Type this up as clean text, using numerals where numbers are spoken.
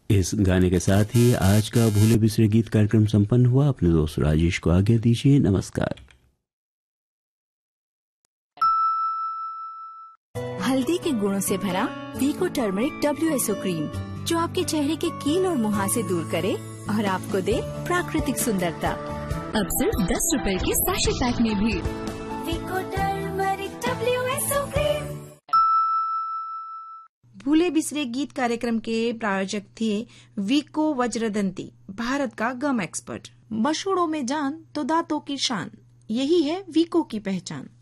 इस गाने के साथ ही आज का भूले बिसरे गीत कार्यक्रम संपन्न हुआ। अपने दोस्त राजेश को आज्ञा दीजिए। नमस्कार। हल्दी के गुणों से भरा वीको टर्मरिक WSO क्रीम, जो आपके चेहरे के कील और मुहासे दूर करे और आपको दे प्राकृतिक सुंदरता। अब सिर्फ 10 रुपए के सैशे पैक में भी। वीको टर्मरिक WSO क्रीम। भूले बिसरे गीत कार्यक्रम के प्रायोजक थे वीको वज्रदंती, भारत का गम एक्सपर्ट। मशहूरों में जान तो दांतों की शान, यही है वीको की पहचान।